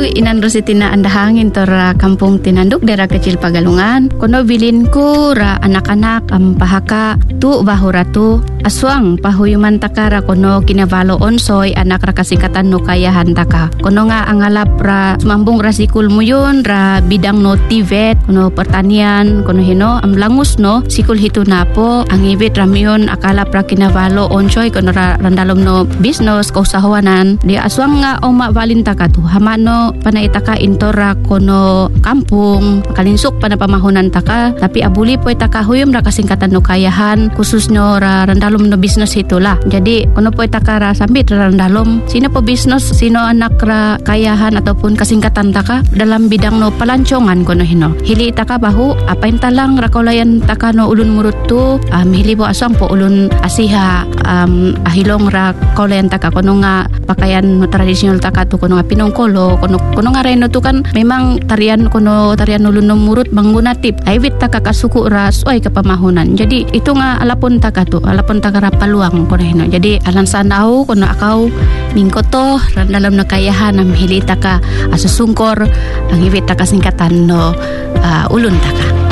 inan rositina andahangin tora kampung tinanduk daerah kecil Pagalungan. Kono bilin ko ra anak-anak pahaka tu bahuratu aswang pahuyuman takara kono kinavalo onsoy anak ra kasingkatan no kayahan taka. Kono nga angalap ra mambung rasikul muyun ra bidang no tivet kono pertanian kono hino amlangus no sikul hitu napo ang ibit ramion akalap ra kinavalo onsoy kono ra randalom no business kausahawanan di aswang nga oma valintaka tu hamano panaitaka intora kono kampung kalinsuk pada pamahunan taka tapi abuli po itaka huyum ra kasingkatan no kayahan khususnya ra randalom no business itulah. Jadi kono po itaka ra sambit ra randalom sino po business sino anak ra kayahan ataupun kasingkatan taka dalam bidang no palancongan kono hino hili itaka bahu apa intalang ra kaulayan taka no ulun murut tu hili po aswang po ulun asiha ahilong ra kaulayan taka kono nga pakaian tradisional taka tu kono nga pinongkolo kono nga reno tu kan memang tarian ulun no murut manggunatip aywit taka kasuku ras oy kapamahunan. Jadi itu nga alapon taka ra paluang kono hino. Jadi alan sanau kono akaw mingkoto ran dalam nakayahan am hili taka asusungkor ang iwit taka singkatan no ulun taka.